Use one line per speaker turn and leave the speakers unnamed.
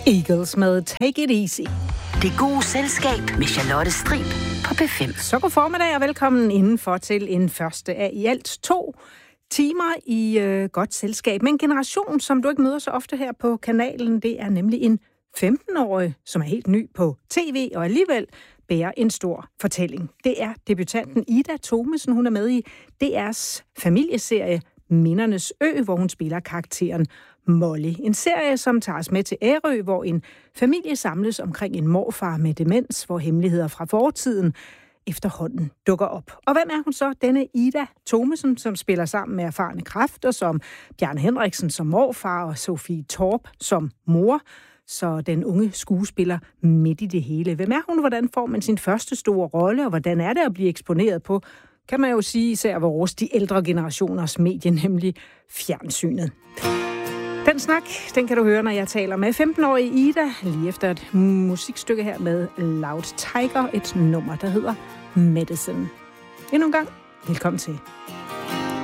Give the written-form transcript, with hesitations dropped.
Eagles med Take It Easy.
Det gode selskab med Charlotte Strib på P5.
Så god formiddag og velkommen indenfor til en første af i alt 2 timer i godt selskab. Men en generation, som du ikke møder så ofte her på kanalen, det er nemlig en 15-årig, som er helt ny på tv og alligevel bærer en stor fortælling. Det er debutanten Ida Thomesen, hun er med i DR's familieserie Mindernes Ø, hvor hun spiller karakteren Molly. En serie, som tager os med til Ærø, hvor en familie samles omkring en morfar med demens, hvor hemmeligheder fra fortiden efterhånden dukker op. Og hvem er hun så? Denne Ida Thomesen, som spiller sammen med erfarne kræfter, som Bjarne Henriksen som morfar og Sofie Torp som mor. Så den unge skuespiller midt i det hele. Hvem er hun? Hvordan får man sin første store rolle? Og hvordan er det at blive eksponeret på, kan man jo sige, især vores de ældre generationers medie, nemlig fjernsynet. Den snak, den kan du høre, når jeg taler med 15-årige Ida, lige efter et musikstykke her med Loud Tiger, et nummer, der hedder Medicine. Endnu en gang, velkommen til.